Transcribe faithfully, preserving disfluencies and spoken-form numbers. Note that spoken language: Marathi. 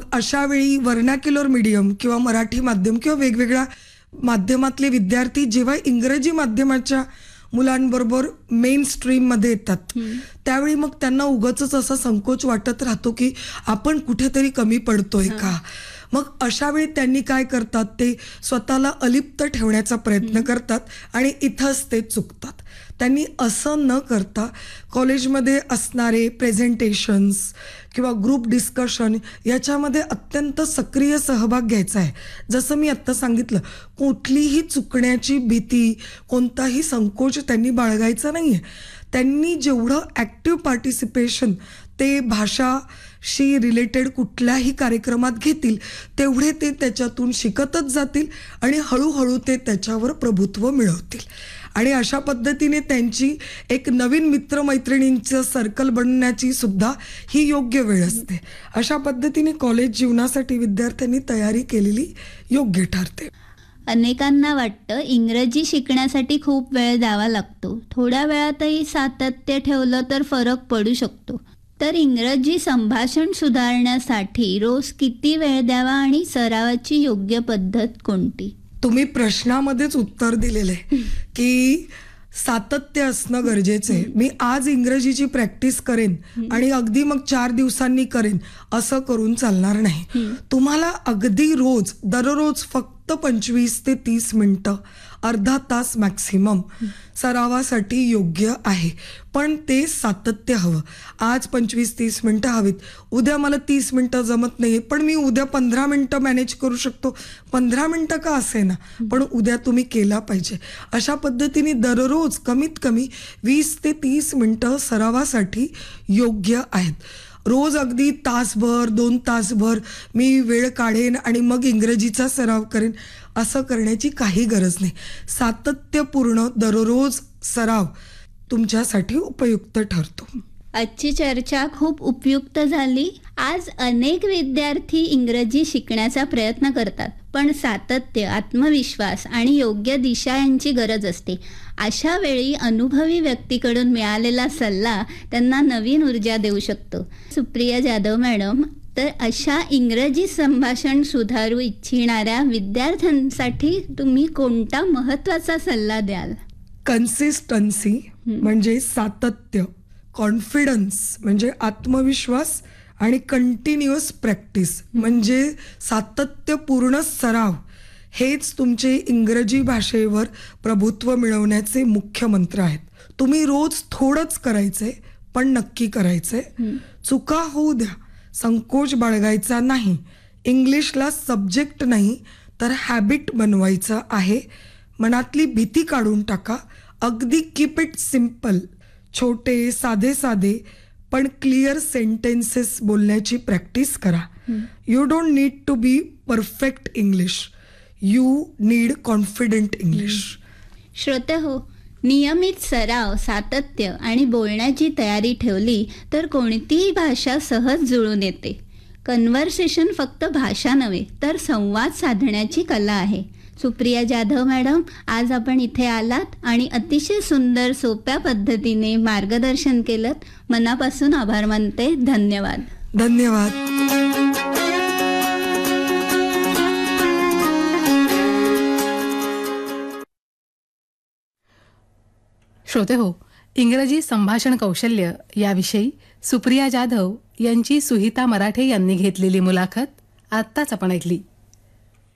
मग अशा वेळी व्हर्नाक्युलर मीडियम किंवा मराठी माध्यम किंवा वेगवेगळ्या माध्यमातले विद्यार्थी जेव्हा इंग्रजी माध्यमाच्या मुलांबरोबर मेन स्ट्रीममध्ये येतात त्यावेळी मग त्यांना उगाचच असा संकोच वाटत राहतो की आपण कुठेतरी कमी पडतोय का. मग अशा वेळी त्यांनी काय करतात, ते स्वतःला अलिप्त ठेवण्याचा प्रयत्न करतात आणि इथंच ते चुकतात. त्यांनी असं न करता कॉलेजमध्ये असणारे प्रेझेंटेशन्स किंवा ग्रुप डिस्कशन याच्यामध्ये अत्यंत सक्रिय सहभाग घ्यायचा आहे. जसं मी आत्ता सांगितलं, कुठलीही चुकण्याची भीती, कोणताही संकोच त्यांनी बाळगायचा नाही आहे. त्यांनी जेवढं ॲक्टिव्ह पार्टिसिपेशन ते भाषाशी रिलेटेड कुठल्याही कार्यक्रमात घेतील तेवढे ते त्याच्यातून शिकतच जातील आणि हळूहळू ते त्याच्यावर प्रभुत्व मिळवतील. आणि अशा पद्धतीने त्यांची एक नवीन मित्रमैत्रिणींचं सर्कल बनण्याची सुद्धा ही योग्य वेळ असते. अशा पद्धतीने कॉलेज जीवनासाठी विद्यार्थ्यांनी तयारी केलेली योग्य ठरते. अनेकांना वाटतं इंग्रजी शिकण्यासाठी खूप वेळ द्यावा लागतो, थोड्या वेळातही सातत्य ठेवलं तर फरक पडू शकतो. तर इंग्रजी संभाषण सुधारण्यासाठी रोज किती वेळ द्यावा आणि सरावाची योग्य पद्धत कोणती? तुम्ही प्रश्नामध्येच उत्तर दिलेलं आहे की सातत्य असणं गरजेचं आहे. मी आज इंग्रजीची प्रॅक्टिस करेन आणि अगदी मग चार दिवसांनी करेन असं करून चालणार नाही. तुम्हाला अगदी रोज दररोज फक्त पंचवीस ते तीस मिनिटं, अर्धा तास मॅक्सिमम सरावासाठी योग्य आहे. पण ते सातत्य हवं. आज पंचवीस तीस मिनिटं हवीत, उद्या मला तीस मिनिटं जमत नाही पण मी उद्या पंधरा मिनिटं मॅनेज करू शकतो. पंधरा मिनिटं का असे ना, पण उद्या तुम्ही केला पाहिजे. अशा पद्धतीने दररोज कमीत कमी वीस ते तीस मिनिटं सरावासाठी योग्य आहेत. रोज अगदी तासभर दोन तासभर मी वेळ काढेन आणि मग इंग्रजीचा सराव करेन असं करण्याची काही गरज नाही. सातत्यपूर्ण दररोज सराव तुमच्यासाठी उपयुक्त ठरतो. आजची चर्चा खूप उपयुक्त झाली. आज अनेक विद्यार्थी इंग्रजी शिकण्याचा प्रयत्न करतात, पण सातत्य, आत्मविश्वास आणि योग्य दिशा यांची गरज असते. अशा वेळी अनुभवी व्यक्तीकडून मिळालेला सल्ला त्यांना नवीन ऊर्जा देऊ शकतो. सुप्रिया जाधव मॅडम, तर अशा इंग्रजी संभाषण सुधारू इच्छिणाऱ्या विद्यार्थ्यांसाठी तुम्ही कोणता महत्त्वाचा सल्ला द्याल? कन्सिस्टन्सी म्हणजे सातत्य, कॉन्फिडन्स म्हणजे आत्मविश्वास आणि कंटिन्युअस प्रॅक्टिस म्हणजे सातत्यपूर्ण सराव हेच तुमचे इंग्रजी भाषेवर प्रभुत्व मिळवण्याचे मुख्य मंत्र आहेत. तुम्ही रोज थोडंच करायचंय पण नक्की करायचंय. चुका होऊ द्या, संकोच बाळगायचा नाही. इंग्लिशला सब्जेक्ट नाही तर हॅबिट बनवायचं आहे. मनातली भीती काढून टाका. अगदी कीप इट सिम्पल. छोटे साधे साधे पण क्लिअर सेंटेन्सेस बोलण्याची प्रॅक्टिस करा. You don't need to be perfect English, you need confident English. श्रोते हो, नियमित सराव, सातत्य आणि बोलण्याची तयारी ठेवली तर कोणतीही भाषा सहज जुळून येते. कन्व्हर्सेशन फक्त भाषा नव्हे तर संवाद साधण्याची कला आहे. सुप्रिया जाधव मॅडम, आज आपण इथे आलात आणि अतिशय सुंदर सोप्या पद्धतीने मार्गदर्शन केलं. मनापासून आभार मानते. धन्यवाद. धन्यवाद. श्रोते हो, इंग्रजी संभाषण कौशल्य याविषयी सुप्रिया जाधव यांची सुहिता मराठे यांनी घेतलेली मुलाखत आत्ताच आपण ऐकली.